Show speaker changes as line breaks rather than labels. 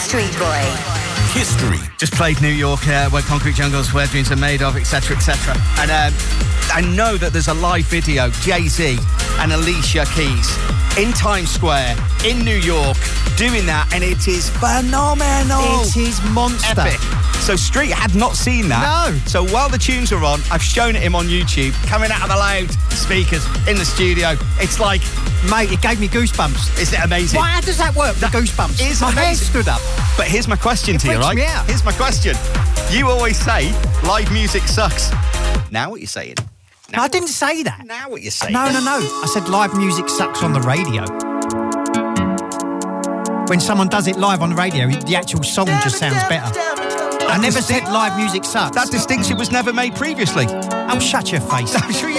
Street Boy.
History.
Just played New York, where concrete jungles, where dreams are made of, etc., etc. And I know that there's a live video, Jay-Z and Alicia Keys in Times Square in New York doing that, and it is phenomenal.
It is monster.
Epic. So Street had not seen that.
No.
So while the tunes are on, I've shown it him on YouTube, coming out of the loud speakers in the studio. It's like,
mate, it gave me goosebumps.
Isn't it amazing?
Why, how does that work? The goosebumps.
Is
my hair
amazing.
stood up.
But here's my question to you,
freaks
right?
me out.
Here's my question. You always say live music sucks. Now what you're saying?
No, I didn't say that.
Now what you're saying?
No. I said live music sucks on the radio. When someone does it live on the radio, the actual song just sounds better. I never said live music sucks.
That distinction was never made previously.
Oh, shut your face.
I'm sure you